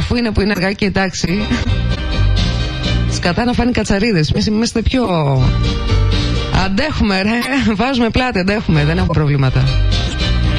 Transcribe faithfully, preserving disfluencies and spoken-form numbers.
αφού είναι που είναι αργά και εντάξει, σκατά να φάνει κατσαρίδες. Εμείς είμαστε πιο... Αντέχουμε ρε, βάζουμε πλάτη, αντέχουμε, δεν έχουμε προβλήματα.